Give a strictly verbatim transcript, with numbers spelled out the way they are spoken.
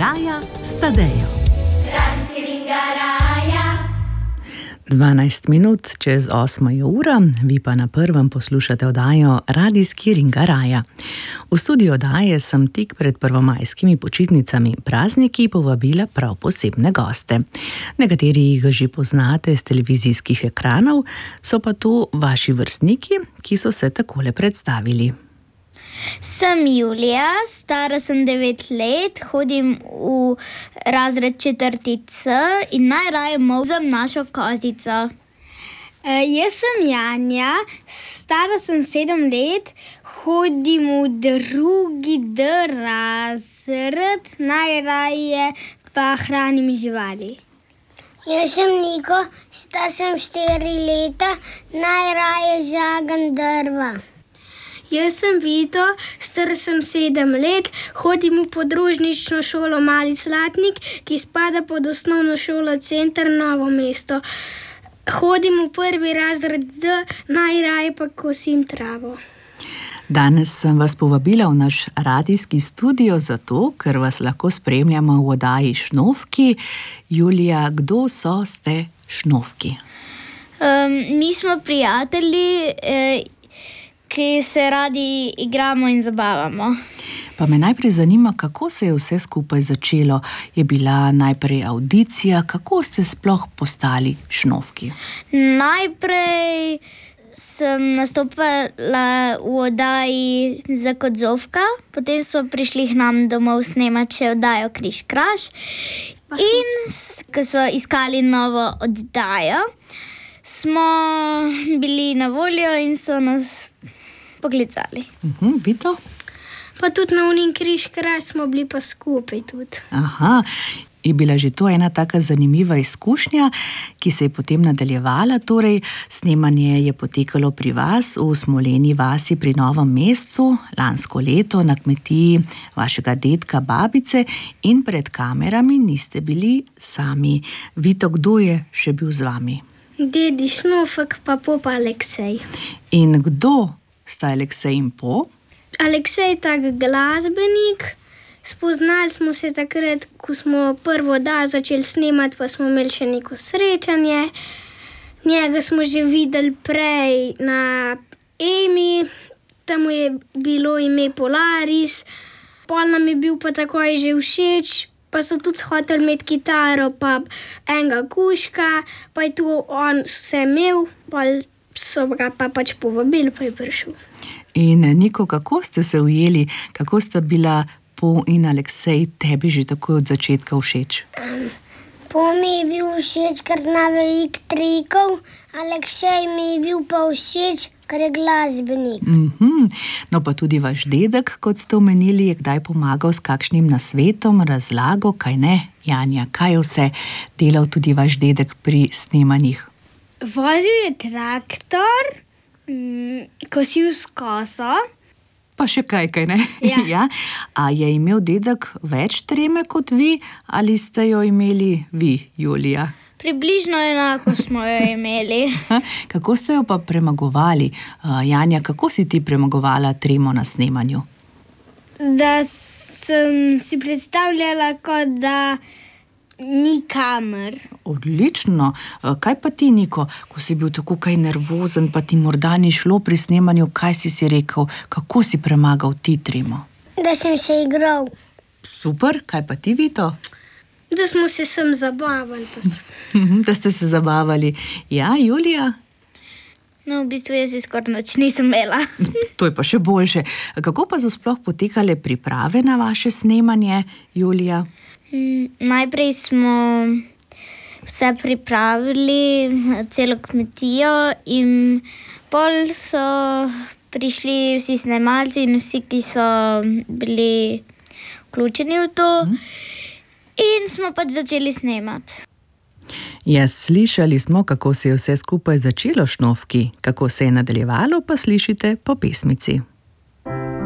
Ringaraja s Tadejo. Radijski Ringaraja. dvanajst minut čez osmo je ura, vi pa na prvem poslušate oddajo Radijski Ringaraja. V studiu oddaje sem tik pred prvomajskimi počitnicami prazniki povabila prav posebne goste. Nekateri jih že poznate z televizijskih ekranov, so pa tu vaši vrstniki, ki so se takole predstavili. Sem Julija, stara sem devet let, hodim v razred četrti C in najraje molzem našo kozico. E, jaz sem Janja, stara sem sedem let, hodim v drugi D razred, najraje pa hranim živali. Jaz sem Niko, star sem štiri leta, najraje žagam drva. Jaz sem Vito, star sem sedem let, hodim v podružnično šolo Mali Slatnik, ki spada pod osnovno šolo Center Novo mesto. Hodim v prvi razred D, najraje pa kosim travo. Danes sem vas povabila v naš radijski studio zato, ker vas lahko spremljamo v oddaji Šnofki. Julija, kdo so ste Šnofki? Um, mi smo prijatelji, eh, ki se radi igramo in zabavamo. Pa me najprej zanima, kako se je vse skupaj začelo. Je bila najprej avdicija, kako ste sploh postali Šnofki? Najprej sem nastopila v oddaji Za kot Zofka, potem so prišli k nam domov snemati še oddajo Križ Kraž in ko so iskali novo oddajo, smo bili na voljo in so nas poklicali. Uhum, Vito? Pa tudi na unim Križ Kraž smo bili pa skupaj tudi. Aha, je bila že to ena taka zanimiva izkušnja, ki se je potem nadaljevala, torej snemanje je potekalo pri vas v Smoleni vasi pri Novem mestu lansko leto na kmetiji vašega dedka, babice in pred kamerami niste bili sami. Vito, kdo je še bil z vami? Dedi Šnofek pa popa Aleksej. In kdo sta Aleksej in Po? Aleksej je tak glasbenik. Spoznali smo se takrat, ko smo prvo da začeli snemati, pa smo imeli še neko srečanje. Njega smo že videli prej na Emi, tam je bilo ime Polaris, pol nam je bil pa takoj že všeč, pa so tudi hoteli imeti kitaro, pa enega kužka, pa je tu on vse imel, pa so ga pa pač povabili, pa je prišel. In Niko, kako ste se ujeli, kako sta bila Po in Aleksej tebi že tako od začetka všeč? Um, Po mi je bil všeč, ker zna veliko trikov, Aleksej mi je bil pa všeč, ker je glasbenik. Mhm. No pa tudi vaš dedek, kot ste omenili, je kdaj pomagal s kakšnim nasvetom, razlago, kaj ne? Janja, kaj vse delal tudi vaš dedek pri snemanjih? Vozil je traktor, mm, kosil s koso. Pa še kaj, kaj ne? Ja. Ja. A je imel dedek več treme kot vi ali ste jo imeli vi, Julija? Približno enako smo jo imeli. Kako ste jo pa premagovali? Janja, kako si ti premagovala tremo na snemanju? Da sem si predstavljala, kot da ni kamer. Odlično. Kaj pa ti, Niko, ko si bil tako kaj nervozen, pa ti morda ni šlo pri snemanju, kaj si si rekel, kako si premagal ti tremo? Da sem se igral. Super, kaj pa ti, Vito? Da smo se sem zabavali. Pa smo. Da ste se zabavali. Ja, Julija? No, v bistvu jaz si skoraj nič nisem imela. To je pa še boljše. Kako pa so sploh potekale priprave na vaše snemanje, Julija? Mm, najprej smo vse pripravili, celo kmetijo in pol so prišli vsi snemalci in vsi, ki so bili vključeni v to in smo pač začeli snemati. Ja, slišali smo, kako se je vse skupaj začelo, Šnofki. Kako se je nadaljevalo, pa slišite po pesmici.